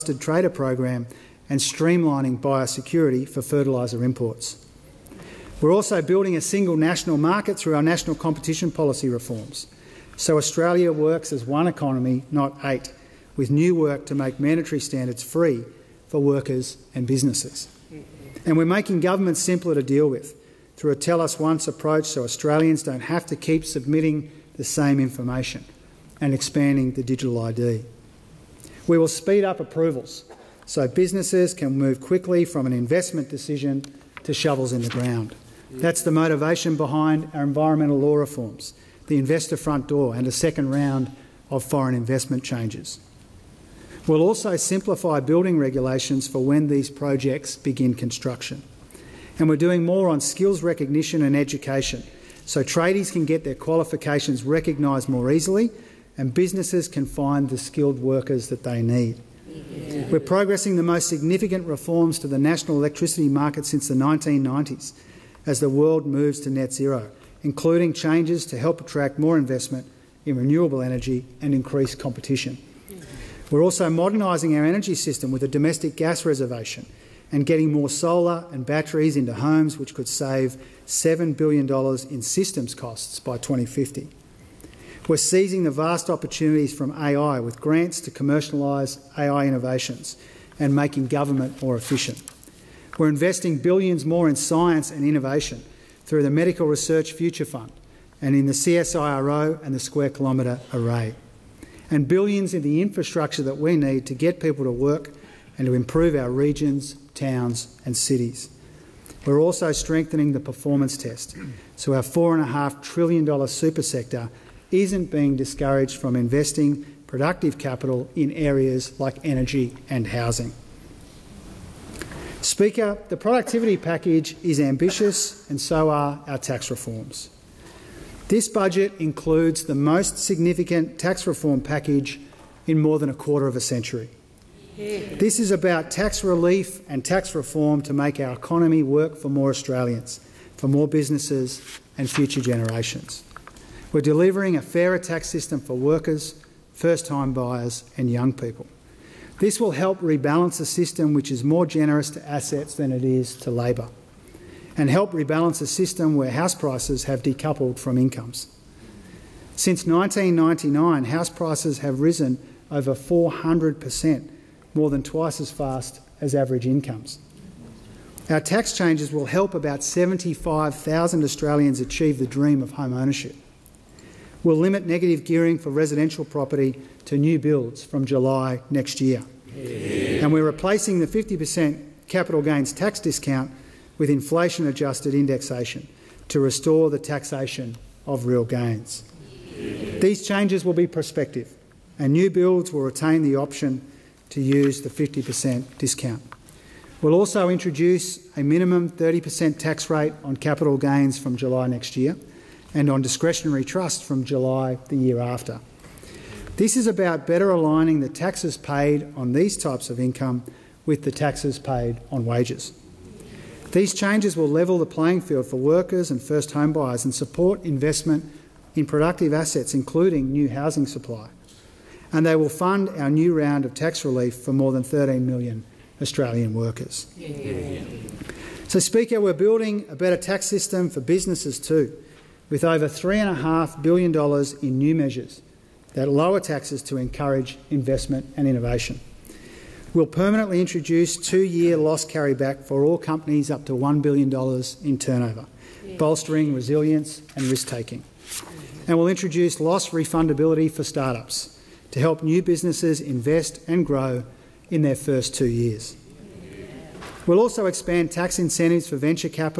trader program and streamlining biosecurity for fertiliser imports. We're also building a single national market through our national competition policy reforms, so Australia works as one economy, not 8, with new work to make mandatory standards free for workers and businesses. And we're making government simpler to deal with through a tell us once approach so Australians don't have to keep submitting the same information, and expanding the digital ID. We will speed up approvals so businesses can move quickly from an investment decision to shovels in the ground. That's the motivation behind our environmental law reforms, the investor front door and a second round of foreign investment changes. We'll also simplify building regulations for when these projects begin construction. And we're doing more on skills recognition and education so tradies can get their qualifications recognised more easily and businesses can find the skilled workers that they need. We're progressing the most significant reforms to the national electricity market since the 1990s as the world moves to net zero, including changes to help attract more investment in renewable energy and increase competition. We're also modernising our energy system with a domestic gas reservation and getting more solar and batteries into homes, which could save $7 billion in systems costs by 2050. We're seizing the vast opportunities from AI with grants to commercialise AI innovations and making government more efficient. We're investing billions more in science and innovation through the Medical Research Future Fund and in the CSIRO and the Square Kilometre Array, and billions in the infrastructure that we need to get people to work and to improve our regions, towns and cities. We're also strengthening the performance test, so our $4.5 trillion super sector isn't being discouraged from investing productive capital in areas like energy and housing. Speaker, the productivity package is ambitious and so are our tax reforms. This budget includes the most significant tax reform package in more than a quarter of a century. This is about tax relief and tax reform to make our economy work for more Australians, for more businesses and future generations. We're delivering a fairer tax system for workers, first-time buyers and young people. This will help rebalance a system which is more generous to assets than it is to labour, and help rebalance a system where house prices have decoupled from incomes. Since 1999, house prices have risen over 400%, more than twice as fast as average incomes. Our tax changes will help about 75,000 Australians achieve the dream of home ownership. We'll limit negative gearing for residential property to new builds from July next year. And we're replacing the 50% capital gains tax discount with inflation-adjusted indexation to restore the taxation of real gains. These changes will be prospective, and new builds will retain the option to use the 50% discount. We'll also introduce a minimum 30% tax rate on capital gains from July next year and on discretionary trust from July the year after. This is about better aligning the taxes paid on these types of income with the taxes paid on wages. These changes will level the playing field for workers and first home buyers and support investment in productive assets, including new housing supply. And they will fund our new round of tax relief for more than 13 million Australian workers. So, Speaker, we're building a better tax system for businesses too, with over $3.5 billion in new measures that lower taxes to encourage investment and innovation. We'll permanently introduce 2-year loss carryback for all companies up to $1 billion in turnover, bolstering resilience and risk-taking. And we'll introduce loss refundability for startups to help new businesses invest and grow in their first 2 years. We'll also expand tax incentives for venture capital